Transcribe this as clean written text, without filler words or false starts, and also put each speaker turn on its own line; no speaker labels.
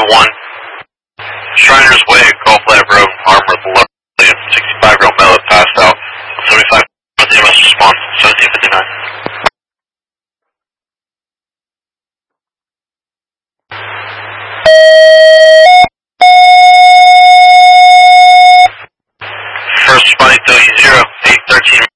1. Shriners Way, Gulf Lab Road, Armor, below 65-year-old male that passed out. 75 EMS response, 1759. First responding to 0, 813.